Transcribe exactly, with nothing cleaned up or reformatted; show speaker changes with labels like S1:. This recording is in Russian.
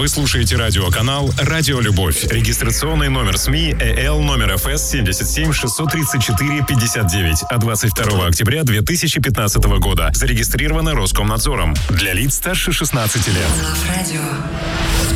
S1: Вы слушаете радиоканал «Радио Любовь». Регистрационный номер СМИ ЭЛ номер ФС семьдесят семь шестьсот тридцать четыре пятьдесят девять от двадцать второго октября две тысячи пятнадцатого года. Зарегистрировано Роскомнадзором. Для лиц старше шестнадцати лет.